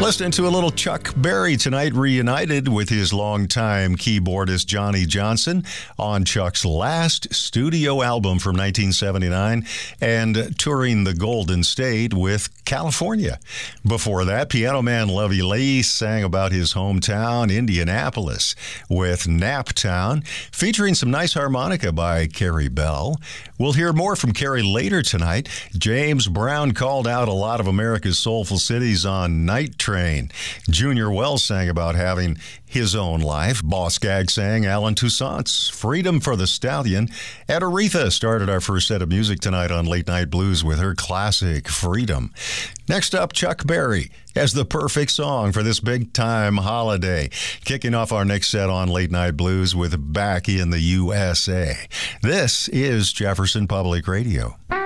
Listening to a little Chuck Berry tonight, reunited with his longtime keyboardist Johnny Johnson on Chuck's last studio album from 1979 and touring the Golden State with California. Before that, piano man Lovey Lee sang about his hometown, Indianapolis, with Naptown, featuring some nice harmonica by Carrie Bell. We'll hear more from Carrie later tonight. James Brown called out a lot of America's soulful cities on Night Train. Junior Wells sang about having his own life. Boss Gag sang Alan Toussaint's Freedom for the Stallion. And Aretha started our first set of music tonight on Late Night Blues with her classic Freedom. Next up, Chuck Berry as the perfect song for this big-time holiday. Kicking off our next set on Late Night Blues with Back in the USA. This is Jefferson Public Radio.